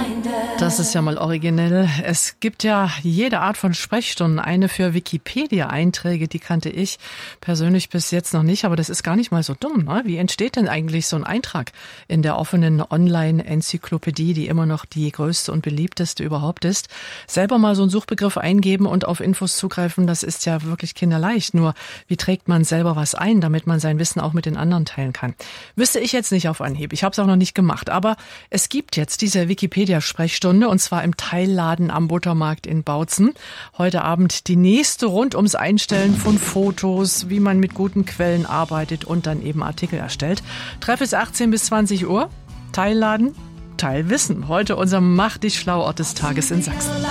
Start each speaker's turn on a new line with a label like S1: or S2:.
S1: Das ist ja mal originell. Es gibt ja jede Art von Sprechstunden. Eine für Wikipedia-Einträge, die kannte ich persönlich bis jetzt noch nicht, aber das ist gar nicht mal so dumm, ne? Wie entsteht denn eigentlich so ein Eintrag in der offenen Online-Enzyklopädie, die immer noch die größte und beliebteste überhaupt ist? Selber mal so einen Suchbegriff eingeben und auf Infos zugreifen, das ist ja wirklich kinderleicht. Nur, wie trägt man selber was ein, damit man sein Wissen auch mit den anderen teilen kann? Wüsste ich jetzt nicht auf Anhieb. Ich habe es auch noch nicht gemacht, aber es gibt jetzt diese Wikipedia-Sprechstunde, und zwar im Teilladen am Buttermarkt in Bautzen. Heute Abend die nächste rund ums Einstellen von Fotos, wie man mit guten Quellen arbeitet und dann eben Artikel erstellt. Treff ist 18 bis 20 Uhr. Teilladen, Teilwissen. Heute unser Mach dich schlau Ort des Tages in Sachsen.